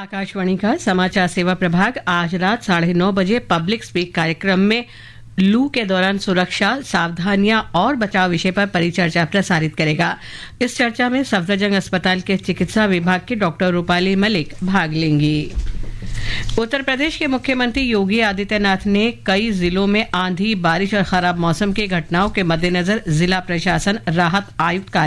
आकाशवाणी का समाचार सेवा प्रभाग आज रात 9:30 बजे पब्लिक स्पीक कार्यक्रम में लू के दौरान सुरक्षा, सावधानियां और बचाव विषय पर परिचर्चा प्रसारित करेगा। इस चर्चा में सफदरजंग अस्पताल के चिकित्सा विभाग की डॉक्टर रूपाली मलिक भाग लेंगी। उत्तर प्रदेश के मुख्यमंत्री योगी आदित्यनाथ ने कई जिलों में आंधी, बारिश और खराब मौसम की घटनाओं के मद्देनजर जिला प्रशासन, राहत आयुक्त